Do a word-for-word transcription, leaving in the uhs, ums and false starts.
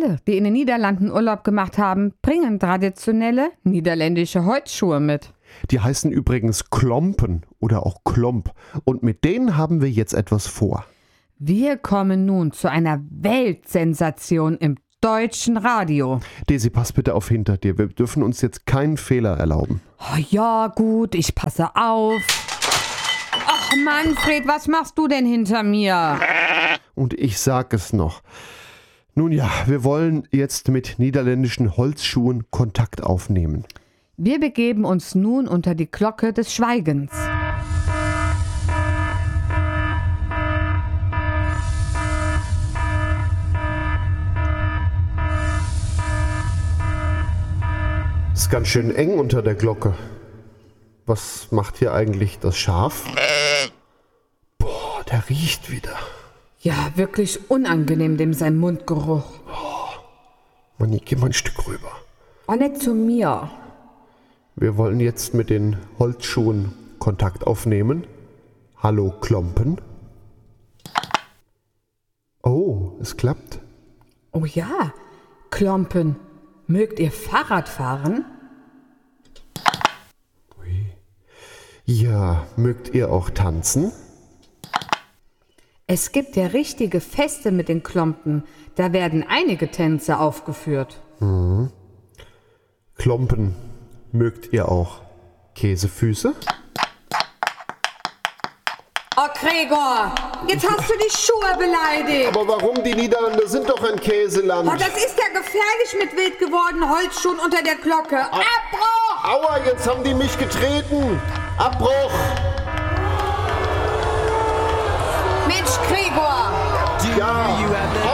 Alle, die in den Niederlanden Urlaub gemacht haben, bringen traditionelle niederländische Holzschuhe mit. Die heißen übrigens Klompen oder auch Klomp. Und mit denen haben wir jetzt etwas vor. Wir kommen nun zu einer Weltsensation im deutschen Radio. Desi, pass bitte auf hinter dir. Wir dürfen uns jetzt keinen Fehler erlauben. Oh ja, gut, ich passe auf. Ach, Manfred, was machst du denn hinter mir? Und ich sag es noch. Nun ja, wir wollen jetzt mit niederländischen Holzschuhen Kontakt aufnehmen. Wir begeben uns nun unter die Glocke des Schweigens. Ist ganz schön eng unter der Glocke. Was macht hier eigentlich das Schaf? Boah, der riecht wieder. Ja, wirklich unangenehm, dem sein Mundgeruch. Oh, Manni, geh mal ein Stück rüber. Oh, nicht zu mir. Wir wollen jetzt mit den Holzschuhen Kontakt aufnehmen. Hallo, Klompen. Oh, es klappt. Oh ja, Klompen. Mögt ihr Fahrrad fahren? Ui. Ja, mögt ihr auch tanzen? Es gibt ja richtige Feste mit den Klompen. Da werden einige Tänze aufgeführt. Mhm. Klompen, mögt ihr auch Käsefüße? Oh, Gregor, jetzt hast du die Schuhe beleidigt. Aber warum? Die Niederlande sind doch ein Käseland. Oh, das ist ja gefährlich mit wild gewordenen Holzschuhen unter der Glocke. A- Abbruch! Aua, jetzt haben die mich getreten. Abbruch! Mensch, Gregor! Ja,